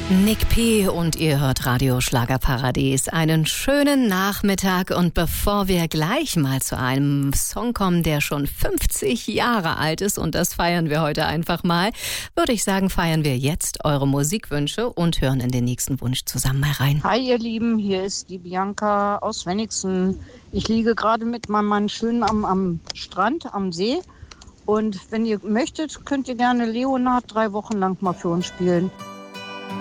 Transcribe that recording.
Nick P. und ihr hört Radio Schlagerparadies. Einen schönen Nachmittag, und bevor wir gleich mal zu einem Song kommen, der schon 50 Jahre alt ist, und das feiern wir heute einfach mal, würde ich sagen, feiern wir jetzt eure Musikwünsche und hören in den nächsten Wunsch zusammen mal rein. Hi ihr Lieben, hier ist die Bianca aus Wenigsen. Ich liege gerade mit meinem Mann schön am Strand, am See. Und wenn ihr möchtet, könnt ihr gerne Leonard 3 Wochen lang mal für uns spielen.